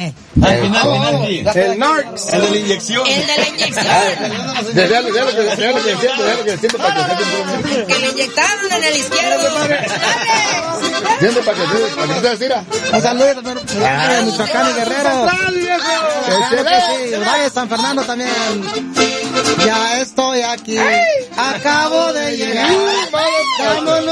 Pinarque. Al final, El Narcs. el de la inyección. El de la inyección. Vea lo que siento para que se Que le inyectaron en el izquierdo. siento para que se estira. Un saludo para Michoacán y Guerrero. Claro que sí, el Valle de San Fernando también. Ya estoy aquí. Acabo de llegar. Vámonos.